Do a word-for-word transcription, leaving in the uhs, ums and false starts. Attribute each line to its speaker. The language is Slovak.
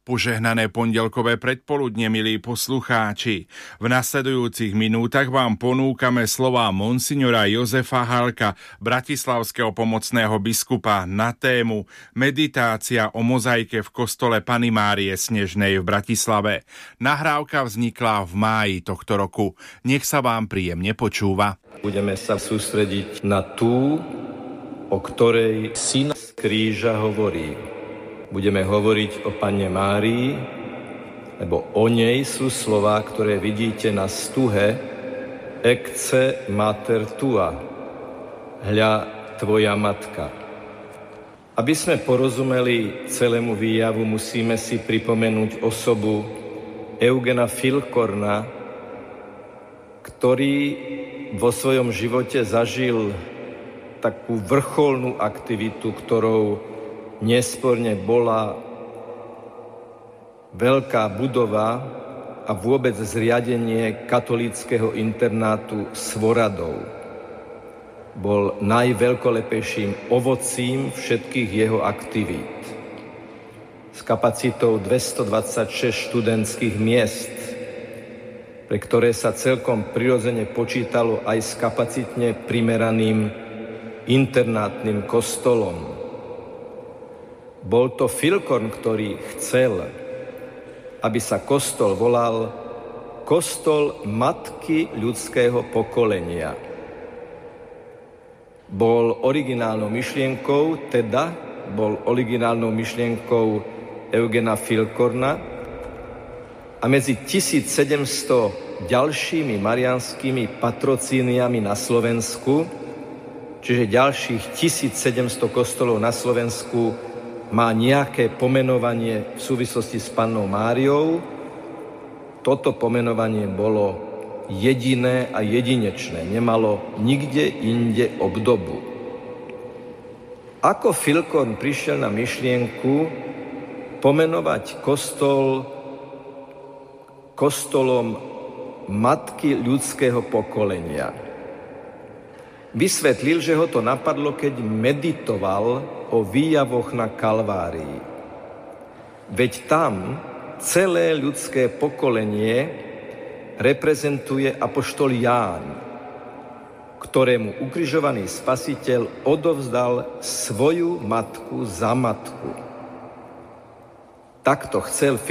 Speaker 1: Požehnané pondelkové predpoludne, milí poslucháči. V nasledujúcich minútach vám ponúkame slová monsignora Jozefa Halka, bratislavského pomocného biskupa, na tému Meditácia o mozaike v kostole Panny Márie Snežnej v Bratislave. Nahrávka vznikla v máji tohto roku. Nech sa vám príjemne počúva.
Speaker 2: Budeme sa sústrediť na tú, o ktorej Syn z kríža hovorí. Budeme hovoriť o Panne Márii, lebo o nej sú slová, ktoré vidíte na stuhe Ecce mater tua, hľa tvoja matka. Aby sme porozumeli celému výjavu, musíme si pripomenúť osobu Eugena Filkorna, ktorý vo svojom živote zažil takú vrcholnú aktivitu, ktorou nesporne bola veľká budova a vôbec zriadenie katolíckeho internátu Svoradov. Bol najveľkolepejším ovocím všetkých jeho aktivít. S kapacitou dvestodvadsaťšesť študentských miest, pre ktoré sa celkom prirodzene počítalo aj s kapacitne primeraným internátnym kostolom. Bol to Filkorn, ktorý chcel, aby sa kostol volal Kostol Matky ľudského pokolenia. Bol originálnou myšlienkou, teda bol originálnou myšlienkou Eugena Filkorna a medzi tisícsedemsto ďalšími mariánskými patrocíniami na Slovensku, čiže ďalších tisícsedemsto kostolov na Slovensku, má nejaké pomenovanie v súvislosti s Pannou Máriou. Toto pomenovanie bolo jediné a jedinečné. Nemalo nikde inde obdobu. Ako Filkorn prišiel na myšlienku pomenovať kostol kostolom Matky ľudského pokolenia? Vysvetlil, že ho to napadlo, keď meditoval o výjavoch na Kalvárii. Veď tam celé ľudské pokolenie reprezentuje apoštol Ján, ktorému ukrižovaný Spasiteľ odovzdal svoju matku za matku. Takto chcel